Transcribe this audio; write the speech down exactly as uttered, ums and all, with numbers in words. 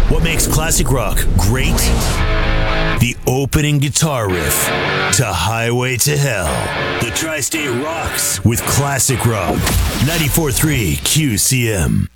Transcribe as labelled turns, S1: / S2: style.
S1: What makes classic rock great? The opening guitar riff to Highway to Hell. The Tri-State rocks with classic rock. ninety-four point three Q C M.